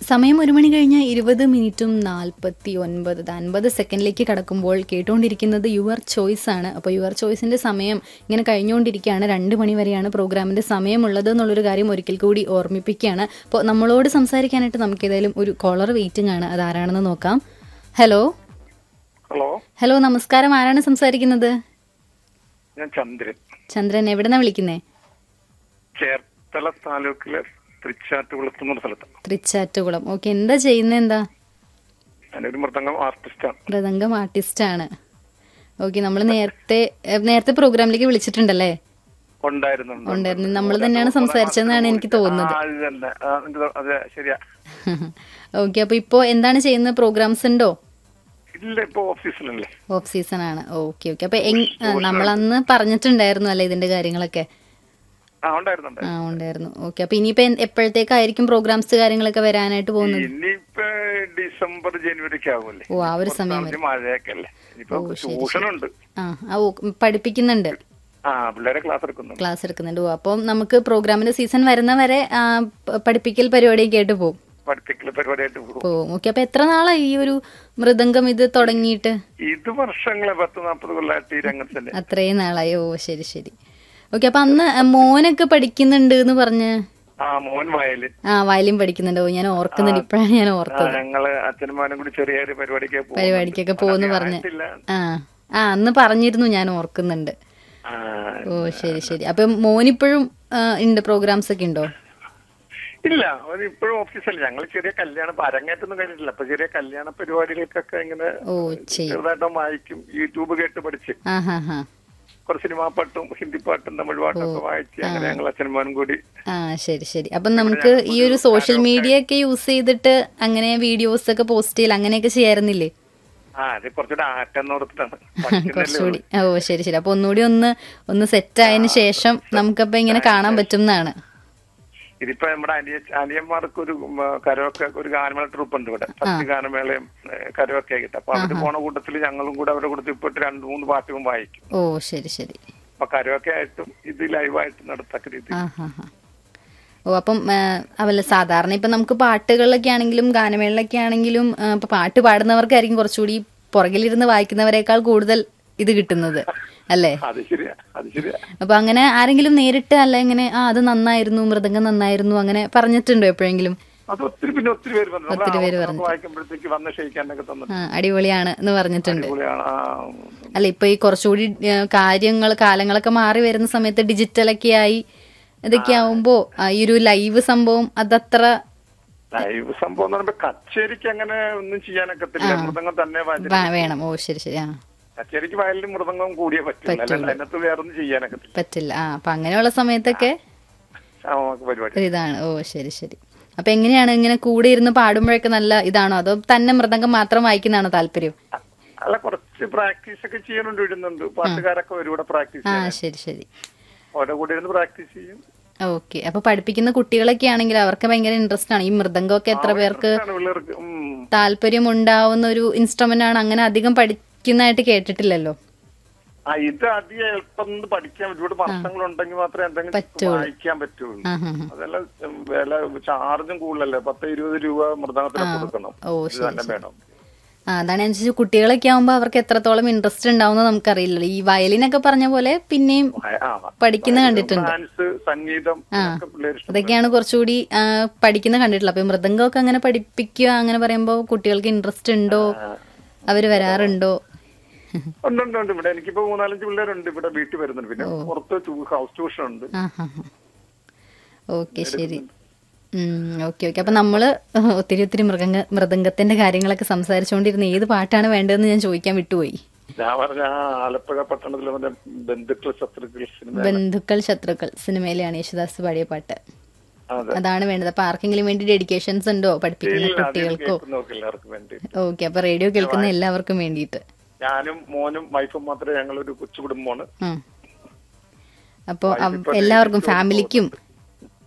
സമയം 1:20:49 കടക്കുമ്പോൾ കേട്ടുകൊണ്ടിരിക്കുന്നത് യുവർ ചോയ്സ് ആണ്. അപ്പോൾ യുവർ ചോയ്സിന്റെ സമയം ഇങ്ങനെ കഴിഞ്ഞുകൊണ്ടിരിക്കുകയാണ്. 2 മണി വരെയാണ് പ്രോഗ്രാമിന്റെ സമയമുള്ളത് എന്നുള്ളൊരു കാര്യം ഒരിക്കൽ കൂടി ഓർമ്മിപ്പിക്കുകയാണ്. അപ്പോൾ നമ്മളോട് സംസാരിക്കാനായിട്ട് നമുക്ക് ഏതായാലും ഒരു കോളർ വെയിറ്റിംഗ് ആണ്. അതാരാണെന്ന് നോക്കാം. ഹലോ ഹലോ, നമസ്കാരം. ആരാണ് സംസാരിക്കുന്നത്? ഞാൻ ചന്ദ്രൻ. ചന്ദ്രൻ, എവിടെന്നാ വിളിക്കുന്നേ? ചേർത്തല താലൂക്കിലെ തൃച്ചാറ്റുകുളം. ഓക്കെ, എന്താ ചെയ്യുന്നത്? എന്താ? ഞാനൊരു മൃദംഗം ആർട്ടിസ്റ്റ് ആണ്. ഓക്കെ, നമ്മൾ നേരത്തെ പ്രോഗ്രാമിലേക്ക് വിളിച്ചിട്ടുണ്ടല്ലേ? ഉണ്ടായിരുന്നു. നമ്മൾ തന്നെയാണ് സംസാരിച്ചതെന്നാണ് എനിക്ക് തോന്നുന്നത്. ഓക്കെ, അപ്പൊ ഇപ്പോ എന്താണ് ചെയ്യുന്നത്? പ്രോഗ്രാംസ് ഉണ്ടോ? ഓഫ് സീസൺ ആണ്. Okay okay. അപ്പൊ നമ്മളന്ന് പറഞ്ഞിട്ടുണ്ടായിരുന്നു അല്ലെ ഇതിന്റെ കാര്യങ്ങളൊക്കെ? ഉണ്ടായിരുന്നു. ഓക്കെ, അപ്പൊ ഇനിയിപ്പോ എപ്പോഴത്തേക്കായിരിക്കും പ്രോഗ്രാംസ് കാര്യങ്ങളൊക്കെ വരാനായിട്ട് പോകുന്നത്? ഡിസംബർ ജനുവരി. ഓ, ആ ഒരു സമയം വരെ. പഠിപ്പിക്കുന്നുണ്ട്, ക്ലാസ് എടുക്കുന്നുണ്ട്. ഓ, അപ്പം നമുക്ക് പ്രോഗ്രാമിന്റെ സീസൺ വരുന്ന വരെ പഠിപ്പിക്കൽ പരിപാടിയൊക്കെ ആയിട്ട് പോകും. ഓക്കെ, അപ്പൊ എത്ര നാളായി ഈ ഒരു മൃദംഗം ഇത് തുടങ്ങിയിട്ട്? ഇത് വർഷങ്ങളെ 10-40 കൊല്ലമായിട്ട് ഈ രംഗത്തിന്റെ. അത്രയും നാളായി. ഓ, ശരി ശരി. ഓക്കെ, അപ്പൊ അന്ന് മോനൊക്കെ പഠിക്കുന്നുണ്ട് എന്ന് പറഞ്ഞ്. വയലിൻ പഠിക്കുന്നുണ്ടോ? ഞാൻ ഓർക്കുന്നുണ്ട്, ഇപ്പഴാണ് ഞാൻ ഓർത്തത്. ഞങ്ങള് അച്ഛനും മോനും കൂടി ചെറിയൊരു പരിപാടിക്കൊക്കെ പോകുന്നു പറഞ്ഞ്. അന്ന് പറഞ്ഞിരുന്നു, ഞാൻ ഓർക്കുന്നുണ്ട്. ഓ, ശരി ശരി. അപ്പൊ മോനിപ്പോഴും ഉണ്ട്, പ്രോഗ്രാംസ് ഒക്കെ ഉണ്ടോ? ഇല്ല, അവന് ഇപ്പോഴും ഓഫീസല്ല. ഞങ്ങൾ ചെറിയ കല്യാണം, അരങ്ങേറ്റൊന്നും കഴിഞ്ഞിട്ടില്ല. അപ്പൊ ചെറിയ കല്യാണ പരിപാടികൾക്കൊക്കെ ഇങ്ങനെ ചെറുതായിട്ടും വായിക്കും. യൂട്യൂബ് കേട്ട് പഠിച്ച് കുറച്ച് സിനിമാ പാട്ടും ഹിന്ദി പാട്ടും തമിഴ് പാട്ടും ഒക്കെ വായിച്ച് അങ്ങനെ ഞങ്ങൾ അച്ഛന്മാരും കൂടി. ശരി ശരി. അപ്പൊ നമുക്ക് ഈ ഒരു സോഷ്യൽ മീഡിയ ഒക്കെ യൂസ് ചെയ്തിട്ട് അങ്ങനെ വീഡിയോസ് ഒക്കെ പോസ്റ്റ് ചെയ്യൽ അങ്ങനെയൊക്കെ ചെയ്യാറുന്നില്ലേ? കുറച്ചുകൂടി. ഓ, ശരി ശരി. അപ്പൊ ഒന്നുകൂടി ഒന്ന് സെറ്റ് ആയതിനു ശേഷം നമുക്കപ്പൊ ഇങ്ങനെ കാണാൻ പറ്റും എന്നാണ്. ഇതിപ്പോ നമ്മുടെ അനിയന്മാർക്ക് ഒരു കരോക്കെ, ഒരു ഗാനമേള ട്രൂപ്പ് ഉണ്ട് ഇവിടെ. ഫസ്റ്റ് ഗാനമേളയും കരോക്കെ ആയിട്ട്. അപ്പൊ അവിടെ പോണ കൂട്ടത്തിൽ ഞങ്ങളും കൂടെ അവരുടെ കൂടെ ഇപ്പൊ 2-3 പാട്ടും വായിക്കും. ഓ, ശരി ശരി. അപ്പൊ കരോക്കെ ആയിട്ടും ഇത് ലൈവായിട്ട് നടത്തക്ക രീതി. ഓ, അപ്പം അവല്ല സാധാരണ ഇപ്പൊ നമുക്ക് പാട്ടുകളിലൊക്കെ ആണെങ്കിലും ഗാനമേളയിലൊക്കെ ആണെങ്കിലും ഇപ്പൊ പാട്ട് പാടുന്നവർക്കായിരിക്കും കുറച്ചുകൂടി പുറകിലിരുന്ന് വായിക്കുന്നവരെക്കാൾ കൂടുതൽ ഇത് കിട്ടുന്നത് അല്ലേ? അപ്പൊ അങ്ങനെ ആരെങ്കിലും നേരിട്ട് അല്ല ഇങ്ങനെ അത് നന്നായിരുന്നു, മൃദംഗം നന്നായിരുന്നു അങ്ങനെ പറഞ്ഞിട്ടുണ്ടോ എപ്പോഴെങ്കിലും? ഒത്തിരി പേര് പറഞ്ഞു അടിപൊളിയാണ് എന്ന് പറഞ്ഞിട്ടുണ്ട്. അല്ല, ഇപ്പൊ ഈ കുറച്ചുകൂടി കാലങ്ങളൊക്കെ മാറി വരുന്ന സമയത്ത് ഡിജിറ്റലൊക്കെ ആയി ഇതൊക്കെ ആവുമ്പോ ഈ ഒരു ലൈവ് സംഭവം അതത്ര കച്ചേരിക്ക് അങ്ങനെ ഒന്നും ചെയ്യാനൊക്കത്തില്ല. മൃദംഗം തന്നെ വേണം. ഓ, ശരി ശരി. കച്ചേരിക്ക് വയലിലും മൃദംഗം കൂടിയേ പറ്റില്ല, വേറൊന്നും ചെയ്യാനൊക്കെ പറ്റില്ല. അപ്പൊ അങ്ങനെയുള്ള സമയത്തൊക്കെ ഇതാണ്. ഓ, ശരി ശരി. അപ്പൊ എങ്ങനെയാണ് ഇങ്ങനെ കൂടെ ഇരുന്ന് പാടുമ്പോഴൊക്കെ നല്ല ഇതാണോ, അതോ തന്നെ മൃദംഗം മാത്രം വായിക്കുന്നതാണോ താല്പര്യം? അല്ല, കുറച്ച് പ്രാക്ടീസ് ഒക്കെ ചെയ്യാനുണ്ട്. പാട്ടുകാരൊക്കെ ഒരുപാട് പ്രാക്ടീസ്. ശരി ശരി. ഓരോ കൂടെ ഇരുന്ന് പ്രാക്ടീസ് ചെയ്യും. ഓക്കെ, അപ്പൊ പഠിപ്പിക്കുന്ന കുട്ടികളൊക്കെ ആണെങ്കിൽ അവർക്ക് ഭയങ്കര ഇൻട്രസ്റ്റ് ആണ്. ഈ മൃദംഗമൊക്കെ എത്ര പേർക്ക് താല്പര്യം ഉണ്ടാവുന്ന ഒരു ഇൻസ്ട്രുമെന്റ് ആണ്. അങ്ങനെ അധികം പഠിക്കുന്നതായിട്ട് കേട്ടിട്ടില്ലല്ലോ. ഇത് അധികം എളുപ്പം പഠിക്കാൻ പറ്റും. വർഷങ്ങളുണ്ടെങ്കിൽ മാത്രമേ എന്തെങ്കിലും വായിക്കാൻ പറ്റുള്ളൂ. അതെല്ലാം വില ചാർജും കൂടുതലല്ലേ, 10-20 രൂപ മൃദംഗത്തിന് കൊടുക്കണം. വേണം. അതാണ് ഞാൻ ചോദിച്ചത്, കുട്ടികളൊക്കെ ആവുമ്പോ അവർക്ക് എത്രത്തോളം ഇൻട്രസ്റ്റ് ഉണ്ടാവുന്ന നമുക്കറിയില്ലല്ലോ. ഈ വയലിനൊക്കെ പറഞ്ഞ പോലെ പിന്നെയും പഠിക്കുന്ന കണ്ടിട്ടുണ്ട്. സംഗീതം അതൊക്കെയാണ് കുറച്ചുകൂടി പഠിക്കുന്ന കണ്ടിട്ടുള്ളത്. അപ്പൊ മൃദംഗമൊക്കെ അങ്ങനെ പഠിപ്പിക്കുക അങ്ങനെ പറയുമ്പോ കുട്ടികൾക്ക് ഇൻട്രസ്റ്റ് ഉണ്ടോ, അവര് വരാറുണ്ടോ? ഉണ്ട്. ഇവിടെ എനിക്കിപ്പോ 3-4 പിള്ളേരുണ്ട് ഇവിടെ വീട്ടിൽ വരുന്നുണ്ട്. പിന്നെ പുറത്ത് ഹൗസ് ട്യൂഷൻ ഉണ്ട്. ഓക്കെ, ശരി. Okay okay. അപ്പൊ നമ്മള് ഒത്തിരി മൃദംഗത്തിന്റെ കാര്യങ്ങളൊക്കെ സംസാരിച്ചുകൊണ്ടിരുന്ന ഏത് പാട്ടാണ് വേണ്ടതെന്ന് ഞാൻ ചോദിക്കാൻ വിട്ടുപോയി. ഞാൻ പറഞ്ഞ ആലപ്പുഴ പട്ടണത്തിലെ ബന്ധുക്കൾ ശത്രുക്കൾ സിനിമയിലാണ് യേശുദാസ് പാടിയ പാട്ട്. അതാണ് വേണ്ടത്. അപ്പൊ ആർക്കെങ്കിലും വേണ്ടി ഡെഡിക്കേഷൻസ് ഉണ്ടോ പഠിപ്പിക്കുന്ന കുട്ടികൾക്കോ? ഓക്കെ, അപ്പൊ റേഡിയോ കേൾക്കുന്ന എല്ലാവർക്കും വേണ്ടിയിട്ട്. ഞാനും മോനും വൈഫും മാത്രമേ, ഞങ്ങളൊരു കൊച്ചു കുടുംബമാണ്. അപ്പൊ എല്ലാവർക്കും, ഫാമിലിക്കും